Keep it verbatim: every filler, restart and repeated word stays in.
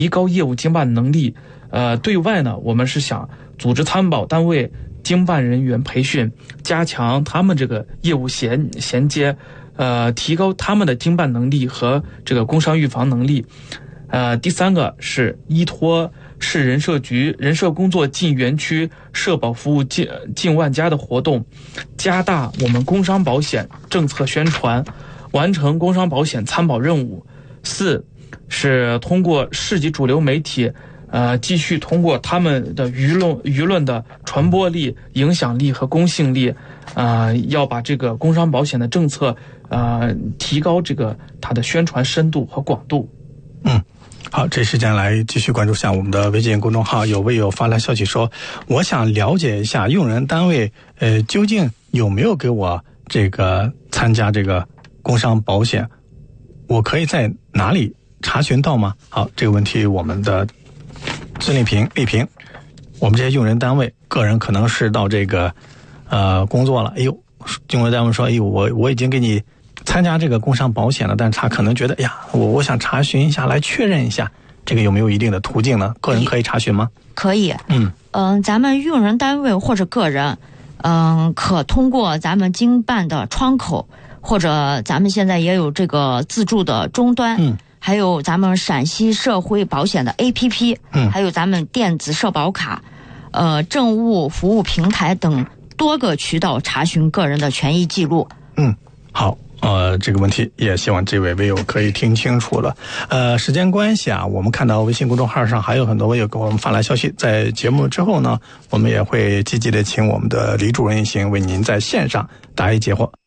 提高业务经办能力。呃，对外呢，我们是想组织参保单位经办人员培训，加强他们这个业务衔衔接，呃，提高他们的经办能力和这个工商预防能力。呃，第三个是依托市人社局人社工作进园区社保服务近近万家的活动，加大我们工商保险政策宣传，完成工商保险参保任务。四是通过市级主流媒体，呃，继续通过他们的舆论舆论的传播力、影响力和公信力，呃，要把这个工商保险的政策，呃，提高这个它的宣传深度和广度。 嗯。好，这时间来继续关注下我们的微信公众号。有位友发来消息说，我想了解一下用人单位呃究竟有没有给我这个参加这个工商保险，我可以在哪里查询到吗？好，这个问题我们的孙丽萍丽萍，我们这些用人单位个人可能是到这个呃工作了，哎呦，用人单位说，哎呦，我我已经给你参加这个工商保险了，但是他可能觉得，哎呀，我我想查询一下，来确认一下，这个有没有一定的途径呢？个人可以查询吗？ 可以。嗯嗯、呃，咱们用人单位或者个人，嗯、呃，可通过咱们经办的窗口，或者咱们现在也有这个自助的终端，嗯，还有咱们陕西社会保险的 A P P， 嗯，还有咱们电子社保卡，呃，政务服务平台等多个渠道查询个人的权益记录。 嗯，好。呃，这个问题也希望这位微友可以听清楚了。呃，时间关系啊，我们看到微信公众号上还有很多微友给我们发来消息，在节目之后呢，我们也会积极的请我们的李主任一行为您在线上答疑解惑。